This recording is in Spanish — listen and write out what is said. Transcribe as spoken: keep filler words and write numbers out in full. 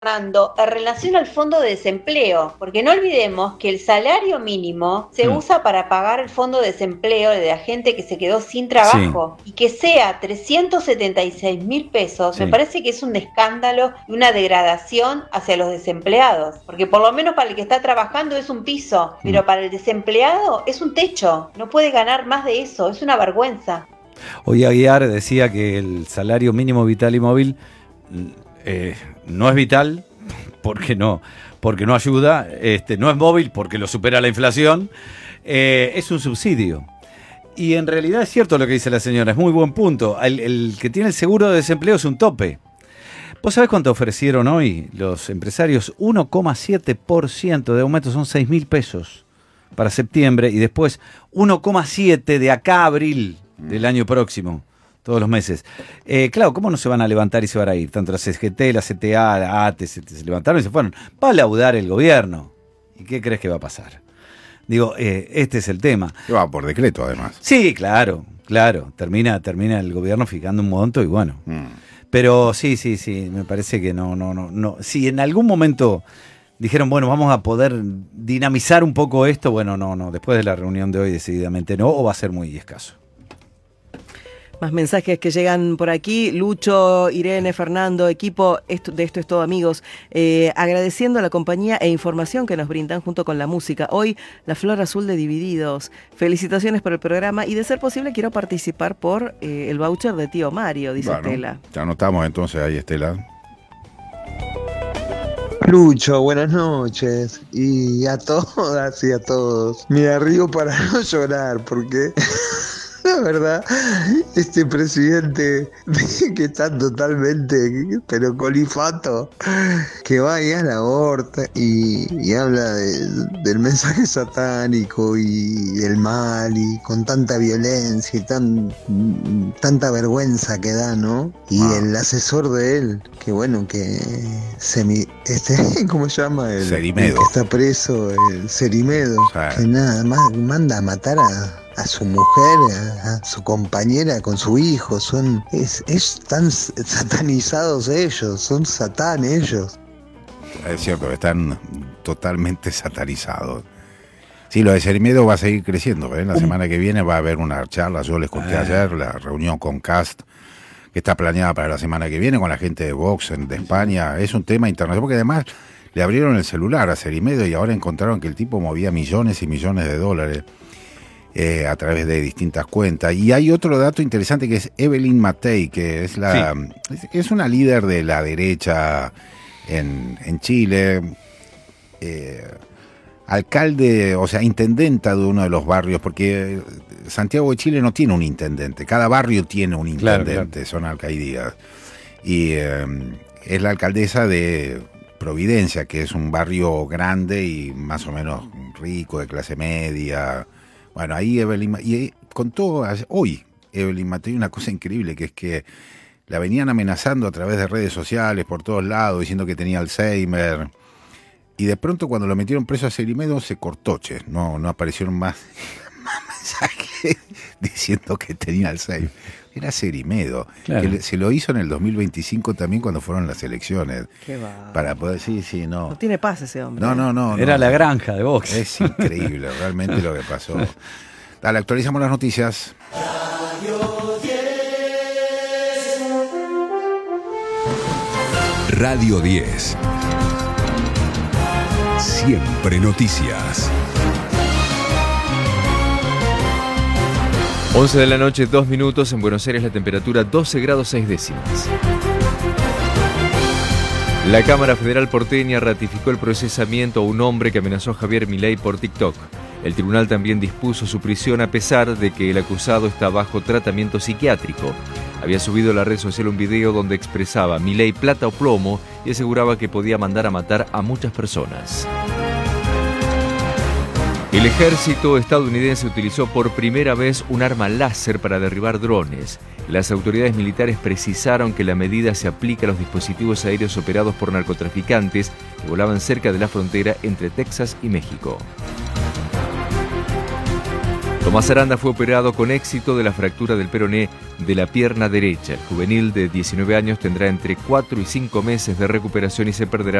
Fernando, en relación al fondo de desempleo, porque no olvidemos que el salario mínimo se mm. usa para pagar el fondo de desempleo de la gente que se quedó sin trabajo, sí. Y que sea trescientos setenta y seis mil pesos, sí. Me parece que es un escándalo y una degradación hacia los desempleados, porque por lo menos para el que está trabajando es un piso, mm. pero para el desempleado es un techo, no puede ganar más de eso, es una vergüenza. Hoy Aguiar decía que el salario mínimo vital y móvil eh, no es vital porque no, porque no ayuda, este, no es móvil porque lo supera la inflación, eh, es un subsidio. Y en realidad es cierto lo que dice la señora, es muy buen punto. El, el que tiene el seguro de desempleo es un tope. ¿Vos sabés cuánto ofrecieron hoy los empresarios? uno coma siete por ciento de aumento, son seis mil pesos para septiembre, y después uno coma siete de acá a abril del año próximo, todos los meses. Eh, claro, ¿cómo no se van a levantar y se van a ir? Tanto la C G T, la C T A, la A T E se, se levantaron y se fueron. Va a laudar el gobierno. ¿Y qué crees que va a pasar? Digo, eh, este es el tema. Que va por decreto, además. Sí, claro, claro. Termina, termina el gobierno fijando un monto y bueno. Mm. Pero sí, sí, sí, me parece que no, no, no, no. Si en algún momento dijeron, bueno, vamos a poder dinamizar un poco esto, bueno, no, no. Después de la reunión de hoy, decididamente no, o va a ser muy escaso. Más mensajes que llegan por aquí. Lucho, Irene, Fernando, equipo esto, de Esto es Todo, amigos. Eh, agradeciendo la compañía e información que nos brindan junto con la música. Hoy, la flor azul de Divididos. Felicitaciones por el programa y de ser posible quiero participar por eh, el voucher de Tío Mario, dice bueno, Estela. Ya anotamos entonces ahí, Estela. Lucho, buenas noches. Y a todas y a todos. Me río para no llorar porque... La verdad, este presidente que está totalmente, pero colifato, que va ahí a la horta y, y habla de, del mensaje satánico y del mal y con tanta violencia y tan tanta vergüenza que da, ¿no? Y ah. el asesor de él, que bueno, que semi, este, ¿cómo se llama? El, Cerimedo. El que está preso, el Cerimedo, o sea, que nada más manda a matar a a su mujer, a, a su compañera con su hijo, son es, es tan satanizados ellos, son satán ellos. Es cierto, están totalmente satanizados. Sí, lo de Cerimedo va a seguir creciendo, ¿eh? La semana que viene va a haber una charla, yo les conté ah. ayer, la reunión con Cast, que está planeada para la semana que viene con la gente de Vox de España. Es un tema internacional, porque además le abrieron el celular a Cerimedo y ahora encontraron que el tipo movía millones y millones de dólares. Eh, a través de distintas cuentas. Y hay otro dato interesante que es Evelyn Matei, que es la sí. es, es una líder de la derecha en, en Chile, eh, alcalde, o sea, intendenta de uno de los barrios, porque Santiago de Chile no tiene un intendente, cada barrio tiene un intendente, claro, claro. Son alcaldías. Y eh, es la alcaldesa de Providencia, que es un barrio grande y más o menos rico, de clase media. Bueno, ahí Evelyn, y contó hoy Evelyn Matei una cosa increíble, que es que la venían amenazando a través de redes sociales por todos lados, diciendo que tenía Alzheimer, y de pronto cuando lo metieron preso a Cerimedo se cortó, che, no, no aparecieron más, más mensajes diciendo que tenía Alzheimer. Era Cerimedo, claro. Que se lo hizo en el dos mil veinticinco también cuando fueron las elecciones. Qué va. Para poder, sí, sí, no. No tiene paz ese hombre. No, no, no. Era no, la no. granja de Vox. Es increíble, realmente lo que pasó. Dale, actualizamos las noticias. Radio diez. Radio diez. Siempre noticias. once de la noche, dos minutos. En Buenos Aires la temperatura doce grados seis décimas. La Cámara Federal porteña ratificó el procesamiento a un hombre que amenazó a Javier Milei por TikTok. El tribunal también dispuso su prisión a pesar de que el acusado está bajo tratamiento psiquiátrico. Había subido a la red social un video donde expresaba Milei plata o plomo y aseguraba que podía mandar a matar a muchas personas. El ejército estadounidense utilizó por primera vez un arma láser para derribar drones. Las autoridades militares precisaron que la medida se aplica a los dispositivos aéreos operados por narcotraficantes que volaban cerca de la frontera entre Texas y México. Tomás Aranda fue operado con éxito de la fractura del peroné de la pierna derecha. El juvenil de diecinueve años tendrá entre cuatro y cinco meses de recuperación y se perderá